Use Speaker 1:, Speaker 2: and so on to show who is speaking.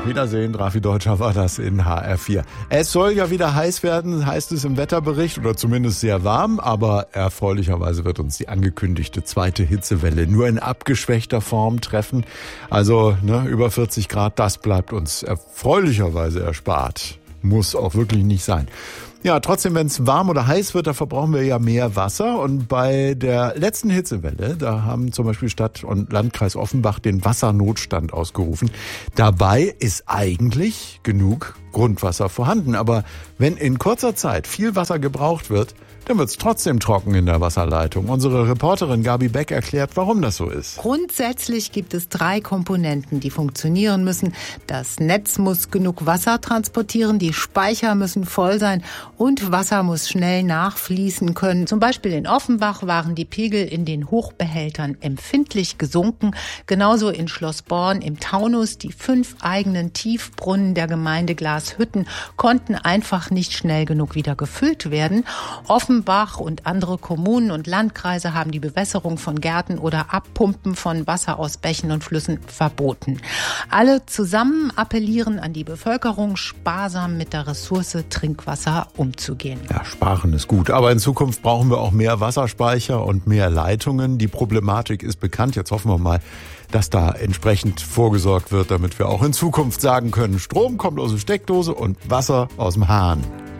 Speaker 1: Wiedersehen, Rafi Deutscher war das in HR4. Es soll ja wieder heiß werden, heißt es im Wetterbericht, oder zumindest sehr warm, aber erfreulicherweise wird uns die angekündigte zweite Hitzewelle nur in abgeschwächter Form treffen. Also über 40 Grad, das bleibt uns erfreulicherweise erspart. Muss auch wirklich nicht sein. Ja, trotzdem, wenn es warm oder heiß wird, da verbrauchen wir ja mehr Wasser. Und bei der letzten Hitzewelle, da haben zum Beispiel Stadt und Landkreis Offenbach den Wassernotstand ausgerufen. Dabei ist eigentlich genug Grundwasser vorhanden. Aber wenn in kurzer Zeit viel Wasser gebraucht wird, dann wird es trotzdem trocken in der Wasserleitung. Unsere Reporterin Gabi Beck erklärt, warum das so ist.
Speaker 2: Grundsätzlich gibt es 3 Komponenten, die funktionieren müssen. Das Netz muss genug Wasser transportieren, die Speicher müssen voll sein und Wasser muss schnell nachfließen können. Zum Beispiel in Offenbach waren die Pegel in den Hochbehältern empfindlich gesunken. Genauso in Schloss Born im Taunus. Die 5 eigenen Tiefbrunnen der Gemeinde Glashütten konnten einfach nicht schnell genug wieder gefüllt werden. Offenbach und andere Kommunen und Landkreise haben die Bewässerung von Gärten oder Abpumpen von Wasser aus Bächen und Flüssen verboten. Alle zusammen appellieren an die Bevölkerung, sparsam mit der Ressource Trinkwasser umzugehen.
Speaker 1: Ja, sparen ist gut, aber in Zukunft brauchen wir auch mehr Wasserspeicher und mehr Leitungen. Die Problematik ist bekannt. Jetzt hoffen wir mal, dass da entsprechend vorgesorgt wird, damit wir auch in Zukunft sagen können, Strom kommt aus der Steckdose und Wasser aus dem Hahn.